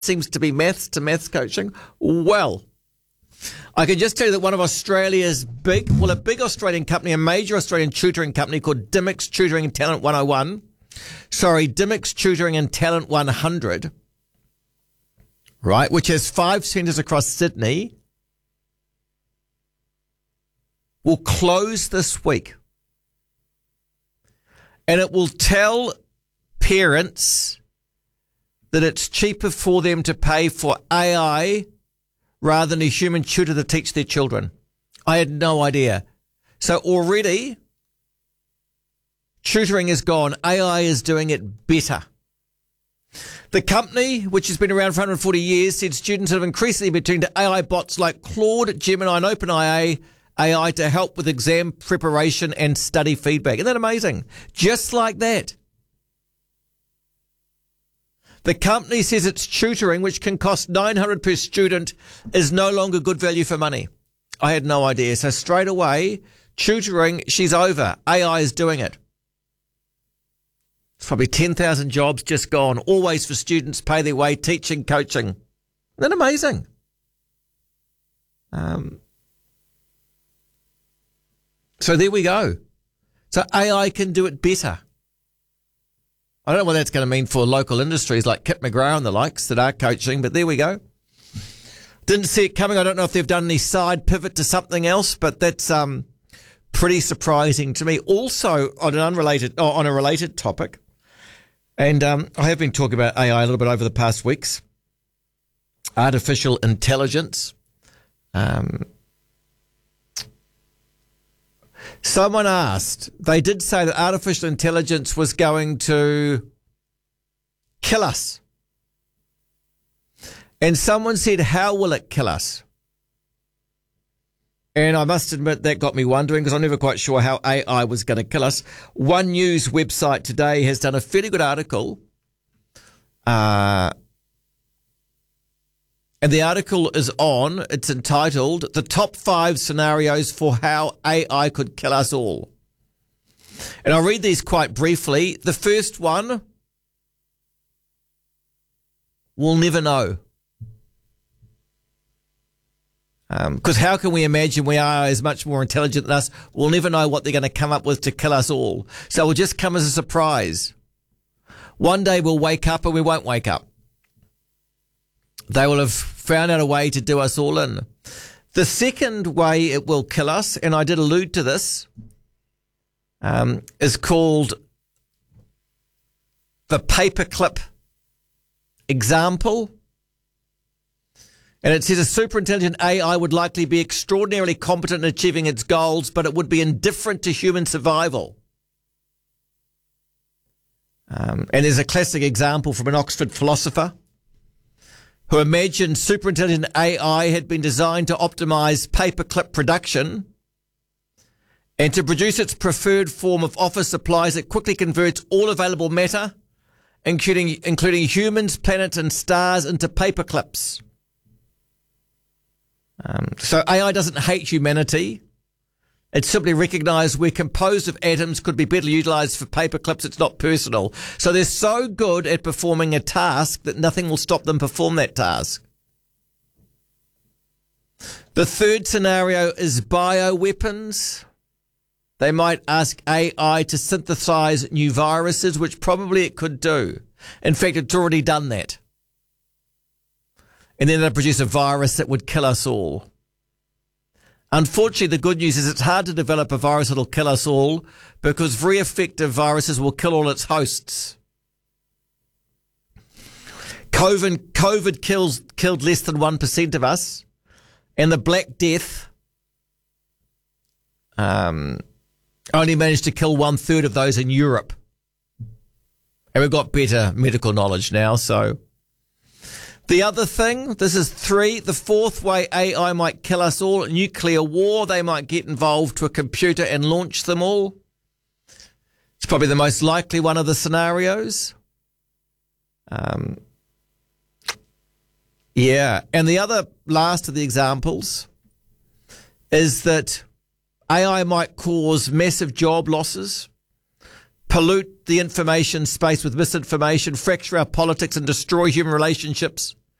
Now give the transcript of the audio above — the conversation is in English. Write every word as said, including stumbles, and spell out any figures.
seems to be maths to maths coaching. Well, I can just tell you that one of Australia's big, well, a big Australian company, a major Australian tutoring company called Dymocks Tutoring and Talent one oh one, sorry, Dymocks Tutoring and Talent one hundred, right, which has five centres across Sydney, will close this week. And it will tell parents that it's cheaper for them to pay for A I rather than a human tutor to teach their children. I had no idea. So already, tutoring is gone. A I is doing it better. The company, which has been around for one hundred forty years, said students have increasingly been turning to A I bots like Claude, Gemini and OpenAI A I to help with exam preparation and study feedback. Isn't that amazing? Just like that. The company says its tutoring, which can cost nine hundred dollars per student, is no longer good value for money. I had no idea. So straight away, tutoring, she's over. A I is doing it. It's probably ten thousand jobs just gone. Always for students, pay their way, teaching, coaching. Isn't that amazing? Um... So there we go. So A I can do it better. I don't know what that's going to mean for local industries like Kit McGrath and the likes that are coaching, but there we go. Didn't see it coming. I don't know if they've done any side pivot to something else, but that's um, pretty surprising to me. Also, on an unrelated, oh, on a related topic, and um, I have been talking about A I a little bit over the past weeks. Artificial intelligence. Um, Someone asked, they did say that artificial intelligence was going to kill us. And someone said, how will it kill us? And I must admit that got me wondering because I'm never quite sure how A I was going to kill us. One News website today has done a fairly good article. Uh, and the article is on, it's entitled, The Top Five Scenarios for How A I Could Kill Us All. And I'll read these quite briefly. The first one, we'll never know. Because um, how can we imagine we are as much more intelligent than us? We'll never know what they're going to come up with to kill us all. So it will just come as a surprise. One day we'll wake up and we won't wake up. They will have found out a way to do us all in. The second way it will kill us, and I did allude to this, um, is called the paperclip example. And it says a super intelligent A I would likely be extraordinarily competent in achieving its goals, but it would be indifferent to human survival. Um, and there's a classic example from an Oxford philosopher who imagined super intelligent A I had been designed to optimize paperclip production and to produce its preferred form of office supplies. It quickly converts all available matter, including, including humans, planets, and stars, into paperclips. Um, so A I doesn't hate humanity. It simply recognised we're composed of atoms, could be better utilised for paperclips. It's not personal. So they're so good at performing a task that nothing will stop them perform that task. The third scenario is bioweapons. They might ask A I to synthesise new viruses, which probably it could do. In fact, it's already done that. And then they produce a virus that would kill us all. Unfortunately, the good news is it's hard to develop a virus that will kill us all because very effective viruses will kill all its hosts. COVID, COVID kills, killed less than one percent of us. And the Black Death um, only managed to kill one third of those in Europe. And we've got better medical knowledge now, so... The other thing, this is three, the fourth way A I might kill us all, nuclear war. They might get involved to a computer and launch them all. It's probably the most likely one of the scenarios. Um, yeah, and the other last of the examples is that A I might cause massive job losses, pollute the information space with misinformation, fracture our politics and destroy human relationships.